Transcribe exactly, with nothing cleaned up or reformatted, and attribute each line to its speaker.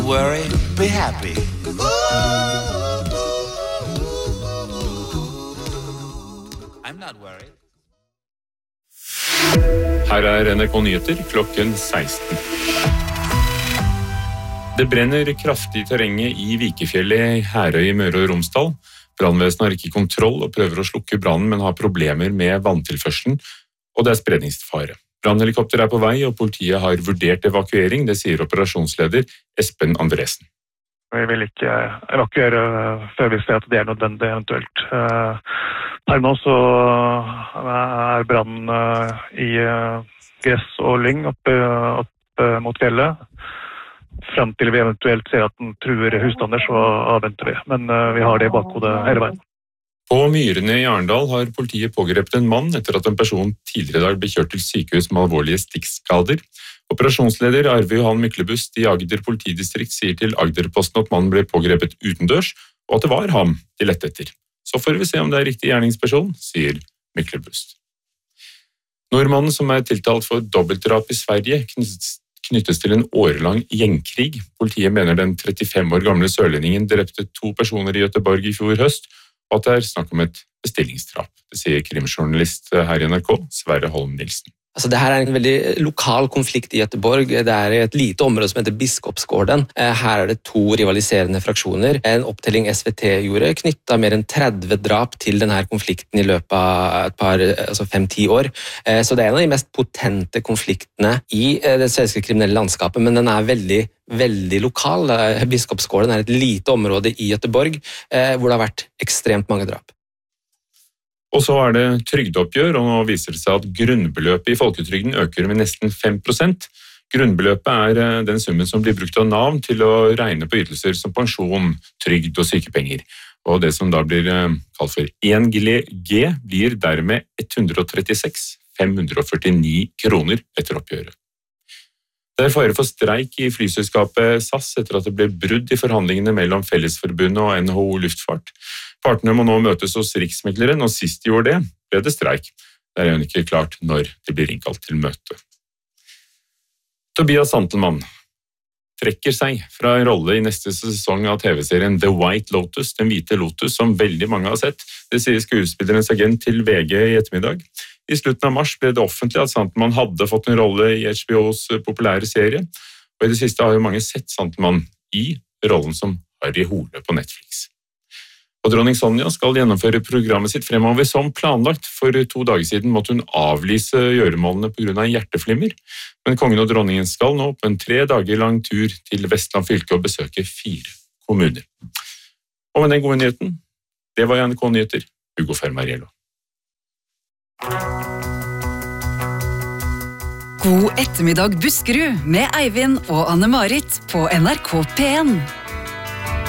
Speaker 1: Worry, be happy. I'm not worried.
Speaker 2: Her er N R K Nyheter klokken seksten. Det brenner kraftig i terrenget i Vikefjellet i Herøy i Møre og Romsdal. Brannvesenet har ikke kontroll og prøver å slukke brannen, men har problemer med vanntilførselen, og det er spredningsfare. Brannhelikopter er på vei, og politiet har vurdert evakuering, det sier operasjonsleder Espen Andresen.
Speaker 3: Vi vil ikke evakuere før vi ser at det er nødvendig eventuelt. Per nå så er brannen i gress og lyng opp, opp mot fjellet. Frem til vi eventuelt ser at den truer husstander, så avventer vi. Men vi har det i bakhodet hele veien.
Speaker 2: På Myrene i Arendal har politiet pågrepet en mann etter at en person tidligere i dag ble kjørt til sykehus med alvorlige stikkskader. Operasjonsleder Arve Johan Myklebust i Agder politidistrikt sier til Agderposten at mannen ble pågrepet utendørs, og at det var ham de lette etter. Så får vi se om det er riktig gjerningsperson, sier Myklebust. Nordmannen som er tiltalt for dobbeltdrap i Sverige knyttes til en årelang gjengkrig. Politiet mener den trettifem år gamle sørlendingen drepte to personer i Göteborg i fjor høst, og at det er snakk om et bestillingsdrap. Det sier krimjournalist her i N R K, Sverre Holm Nilsen.
Speaker 4: Altså, det her er en veldig lokal konflikt i Göteborg. Det er et lite område som heter Biskopsgården. Her er det to rivaliserende fraksjoner. En opptelling S V T gjorde knyttet mer enn tretti drap til denne konflikten i løpet av et par, altså fem-ti år. Så det er en av de mest potente konfliktene i det svenske kriminelle landskapet, men den er veldig, veldig lokal. Biskopsgården er et lite område i Göteborg, hvor det har vært ekstremt mange drap.
Speaker 2: Og så er det trygdeoppgjør, og nå viser det seg at grunnbeløpet i folketrygden øker med nesten fem prosent. Grunnbeløpet er den summen som blir brukt av Nav til å regne på ytelser som pensjon, trygd og sykepenger. Og det som da blir kalt for én G blir dermed ett hundre trettiseks tusen fem hundre førtini kroner etter oppgjøret. Det er fare for streik i flyselskapet S A S etter at det ble brudd i forhandlingene mellom Fellesforbundet og N H O Luftfart. Partene må nå møtes hos Riksmekleren, og sist de gjorde det, ble det streik. Det er jo ikke klart når det blir innkalt til møte. Tobias Santelmann trekker seg fra en rolle i neste sesong av T V-serien The White Lotus, Den hvite lotus, som veldig mange har sett. Det sier skuespillerens agent til V G i ettermiddag. I slutten av mars ble det offentlig at Santelmann hadde fått en rolle i H B O's populære serie, og i det siste har jo mange sett Santelmann i rollen som Harry Hole på Netflix. Og dronning Sonja skal gjennomføre programmet sitt fremover som planlagt. For to dager siden måtte hun avlyse gjøremålene på grunn av hjerteflimmer, men kongen og dronningen skal nå på en tre dager lang tur til Vestland fylke og besøke fire kommuner. Og med den gode nyheten, det var N R K Nyheter, Hugo Fermariello.
Speaker 5: God ettermiddag Buskerud med Eivind og Anne-Marit på N R K P en.